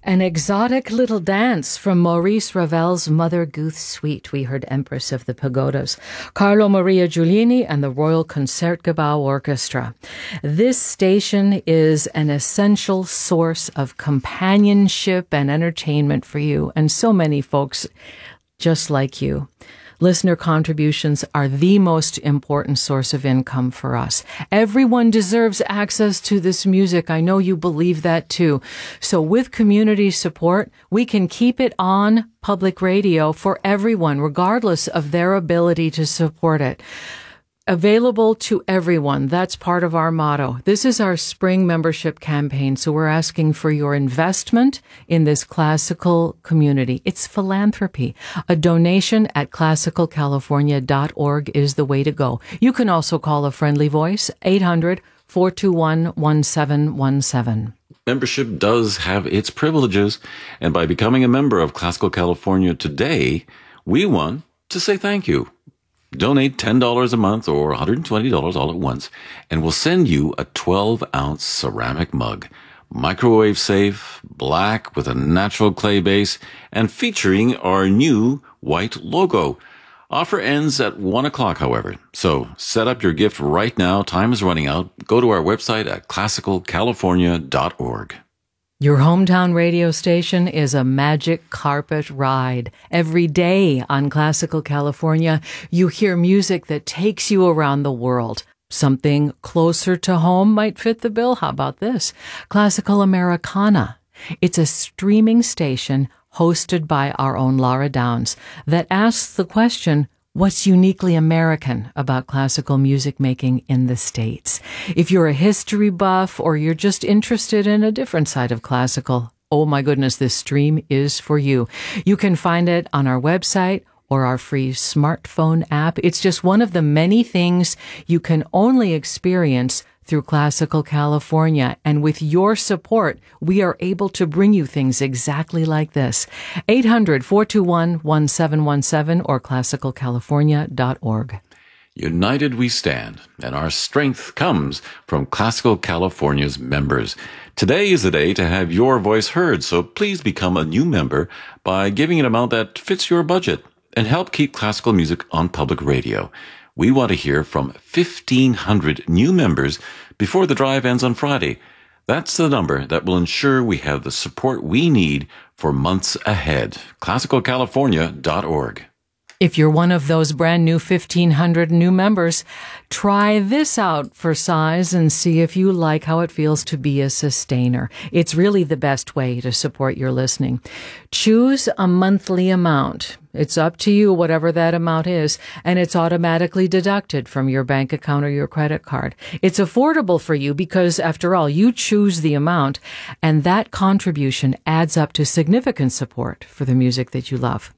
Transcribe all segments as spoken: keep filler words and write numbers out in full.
An exotic little dance from Maurice Ravel's Mother Goose Suite. We heard Empress of the Pagodas, Carlo Maria Giulini and the Royal Concertgebouw Orchestra. This station is an essential source of companionship and entertainment for you and so many folks just like you. Listener contributions are the most important source of income for us. Everyone deserves access to this music. I know you believe that too. So with community support, we can keep it on public radio for everyone, regardless of their ability to support it. Available to everyone. That's part of our motto. This is our spring membership campaign, so we're asking for your investment in this classical community. It's philanthropy. A donation at classical california dot org is the way to go. You can also call a friendly voice, eight hundred, four two one, one seven one seven. Membership does have its privileges, and by becoming a member of Classical California today, we want to say thank you. Donate ten dollars a month or one hundred twenty dollars all at once, and we'll send you a twelve-ounce ceramic mug, microwave safe, black with a natural clay base, and featuring our new white logo. Offer ends at one o'clock, however, so set up your gift right now. Time is running out. Go to our website at classical california dot org. Your hometown radio station is a magic carpet ride. Every day on Classical California, you hear music that takes you around the world. Something closer to home might fit the bill. How about this? Classical Americana. It's a streaming station hosted by our own Laura Downs that asks the question, what's uniquely American about classical music making in the States? If you're a history buff or you're just interested in a different side of classical, oh my goodness, this stream is for you. You can find it on our website or our free smartphone app. It's just one of the many things you can only experience through Classical California. And with your support, we are able to bring you things exactly like this. eight hundred, four two one, one seven one seven or classical california dot org. United we stand, and our strength comes from Classical California's members. Today is the day to have your voice heard, so please become a new member by giving an amount that fits your budget and help keep classical music on public radio. We want to hear from fifteen hundred new members before the drive ends on Friday. That's the number that will ensure we have the support we need for months ahead. classical california dot org. If you're one of those brand new fifteen hundred new members, try this out for size and see if you like how it feels to be a sustainer. It's really the best way to support your listening. Choose a monthly amount. It's up to you, whatever that amount is, and it's automatically deducted from your bank account or your credit card. It's affordable for you because, after all, you choose the amount, and that contribution adds up to significant support for the music that you love.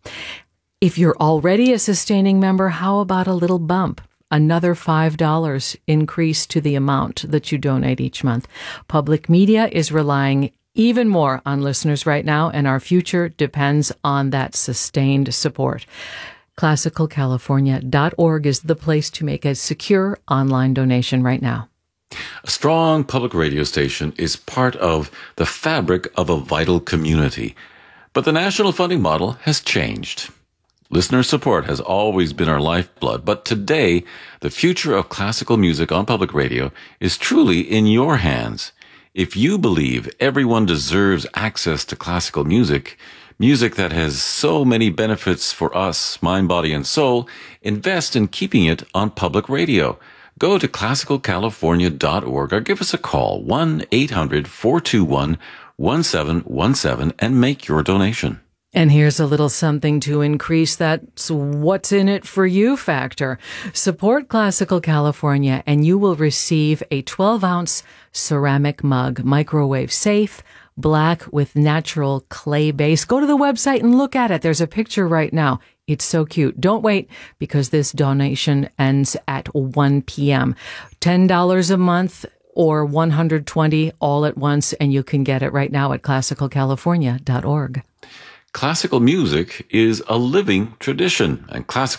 If you're already a sustaining member, how about a little bump? Another five dollars increase to the amount that you donate each month. Public media is relying even more on listeners right now, and our future depends on that sustained support. classical california dot org is the place to make a secure online donation right now. A strong public radio station is part of the fabric of a vital community, but the national funding model has changed. Listener support has always been our lifeblood, but today, the future of classical music on public radio is truly in your hands. If you believe everyone deserves access to classical music, music that has so many benefits for us, mind, body, and soul, invest in keeping it on public radio. Go to classical california dot org or give us a call, one eight hundred, four two one, one seven one seven, and make your donation. And here's a little something to increase that what's in it for you factor. Support Classical California and you will receive a twelve-ounce ceramic mug, microwave safe, black with natural clay base. Go to the website and look at it. There's a picture right now. It's so cute. Don't wait because this donation ends at one p.m. ten dollars a month or one hundred twenty dollars all at once, and you can get it right now at classical california dot org. Classical music is a living tradition, and Classical